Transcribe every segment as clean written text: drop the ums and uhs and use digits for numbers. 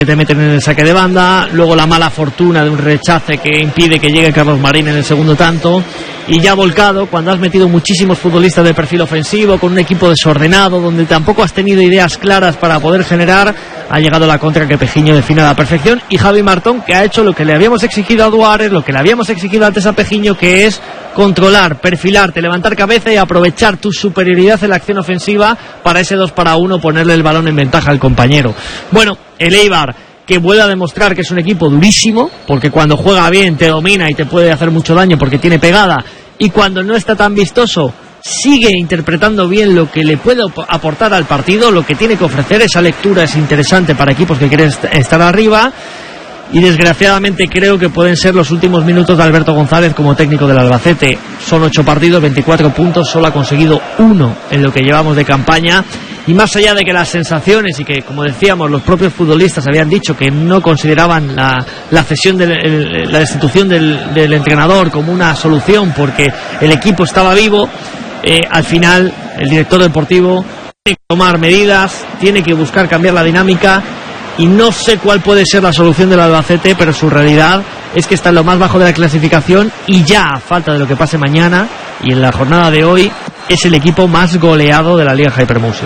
te meten en el saque de banda, luego la mala fortuna de un rechace que impide que llegue Carlos Marín en el segundo tanto, y ya volcado, cuando has metido muchísimos futbolistas de perfil ofensivo, con un equipo desordenado, donde tampoco has tenido ideas claras para poder generar, ha llegado la contra que Pejiño define a la perfección, y Javi Martón, que ha hecho lo que le habíamos exigido a Duárez, lo que le habíamos exigido antes a Pejiño, que es controlar, perfilarte, levantar cabeza y aprovechar tu superioridad en la acción ofensiva para ese 2-1, ponerle el balón en ventaja al compañero. Bueno, el Eibar, que vuelve a demostrar que es un equipo durísimo, porque cuando juega bien te domina y te puede hacer mucho daño porque tiene pegada, y cuando no está tan vistoso sigue interpretando bien lo que le puede aportar al partido, lo que tiene que ofrecer. Esa lectura es interesante para equipos que quieren estar arriba. Y desgraciadamente creo que pueden ser los últimos minutos de Alberto González como técnico del Albacete. Son 8 partidos, 24 puntos, solo ha conseguido 1 en lo que llevamos de campaña. Y más allá de que las sensaciones, y que, como decíamos, los propios futbolistas habían dicho que no consideraban la cesión, la destitución del entrenador como una solución porque el equipo estaba vivo, al final el director deportivo tiene que tomar medidas, tiene que buscar cambiar la dinámica. Y no sé cuál puede ser la solución del Albacete, pero su realidad es que está en lo más bajo de la clasificación, y ya, a falta de lo que pase mañana y en la jornada de hoy, es el equipo más goleado de la Liga Hypermotion.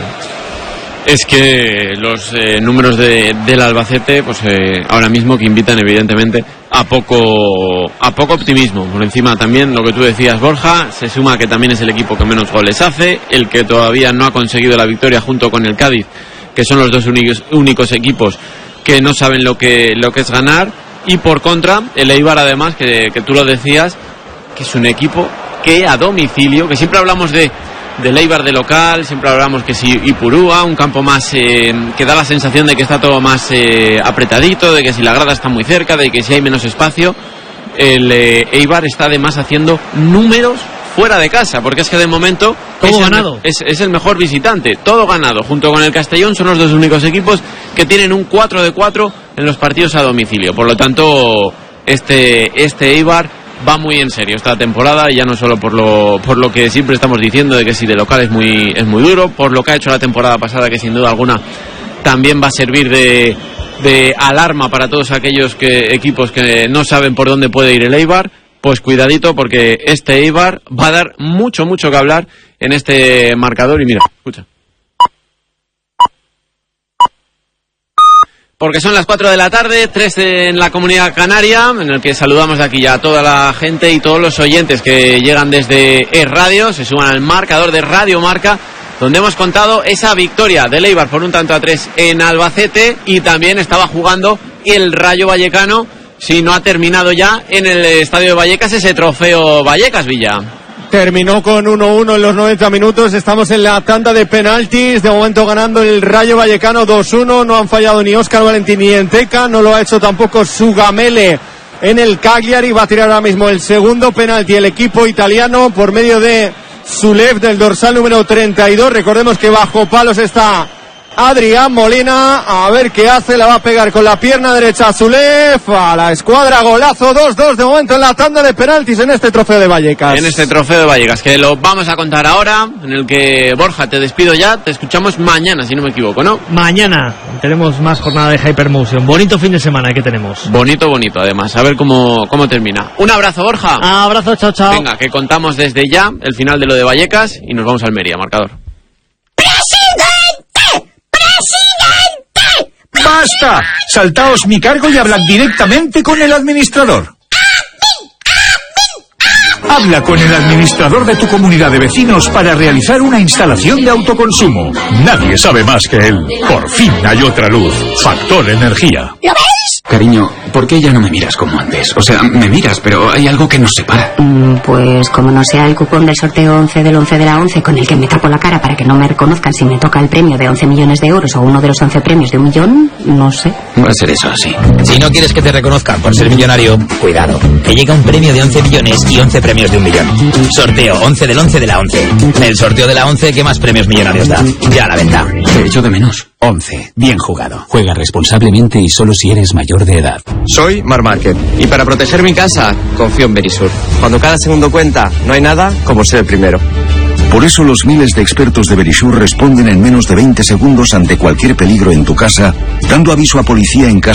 Es que los números del Albacete, pues ahora mismo que invitan evidentemente a poco optimismo. Por encima también lo que tú decías, Borja, se suma que también es el equipo que menos goles hace, el que todavía no ha conseguido la victoria junto con el Cádiz, que son los dos únicos equipos que no saben lo que es ganar. Y por contra, el Eibar, además, que tú lo decías, que es un equipo que a domicilio, que siempre hablamos del Eibar de local, siempre hablamos que si Ipurúa, un campo más que da la sensación de que está todo más apretadito, de que si la grada está muy cerca, de que si hay menos espacio. El Eibar está además haciendo números fuera de casa, porque es que de momento todo ganado. Es el mejor visitante, todo ganado. Junto con el Castellón son los dos únicos equipos que tienen un 4 de 4 en los partidos a domicilio. Por lo tanto, este Eibar va muy en serio esta temporada, y ya no solo por lo que siempre estamos diciendo de que si de local es muy duro, por lo que ha hecho la temporada pasada, que sin duda alguna también va a servir de alarma para todos aquellos equipos que no saben por dónde puede ir el Eibar. Pues cuidadito, porque este Eibar va a dar mucho que hablar en este marcador. Y mira, escucha. Porque son las 4 de la tarde, 3 en la Comunidad Canaria, en el que saludamos de aquí ya a toda la gente y todos los oyentes que llegan desde Radio, se suman al marcador de Radio Marca, donde hemos contado esa victoria del Eibar por 1-3 en Albacete, y también estaba jugando el Rayo Vallecano, si no ha terminado ya en el estadio de Vallecas ese trofeo Vallecas, Villa. Terminó con 1-1 en los 90 minutos. Estamos en la tanda de penaltis. De momento ganando el Rayo Vallecano 2-1. No han fallado ni Óscar Valentín ni Enteca. No lo ha hecho tampoco Sugamele en el Cagliari. Va a tirar ahora mismo el segundo penalti el equipo italiano por medio de Zulev, del dorsal número 32. Recordemos que bajo palos está Adrián Molina, a ver qué hace, la va a pegar con la pierna derecha Zulev, a la escuadra, golazo, 2-2 de momento en la tanda de penaltis en este trofeo de Vallecas. En este trofeo de Vallecas, que lo vamos a contar ahora, en el que, Borja, te despido ya, te escuchamos mañana, si no me equivoco, ¿no? Mañana tenemos más jornada de Hypermotion, bonito fin de semana que tenemos. Bonito, además, a ver cómo termina. Un abrazo, Borja. Abrazo, chao. Venga, que contamos desde ya el final de lo de Vallecas y nos vamos a Almería, marcador. ¡Basta! Saltaos mi cargo y hablad directamente con el administrador. Habla con el administrador de tu comunidad de vecinos para realizar una instalación de autoconsumo. Nadie sabe más que él. Por fin hay otra luz. Factor Energía. ¿Lo ves? Cariño, ¿por qué ya no me miras como antes? O sea, me miras, pero hay algo que nos separa. Pues como no sea el cupón del sorteo 11 del 11 de la 11 con el que me tapo la cara para que no me reconozcan si me toca el premio de 11 millones de euros o uno de los 11 premios de 1 millón, no sé. Va a ser eso así. Si no quieres que te reconozcan por ser millonario, cuidado, que llega un premio de 11 millones y 11 premios de 1 millón. Sorteo 11 del 11 de la 11. El sorteo de la 11 que más premios millonarios da. Ya a la venta. Te echo de menos. 11. Bien jugado. Juega responsablemente y solo si eres mayor de edad. Soy Mar Market y para proteger mi casa confío en Berisur. Cuando cada segundo cuenta, no hay nada como ser el primero. Por eso los miles de expertos de Verisure responden en menos de 20 segundos ante cualquier peligro en tu casa, dando aviso a policía en caso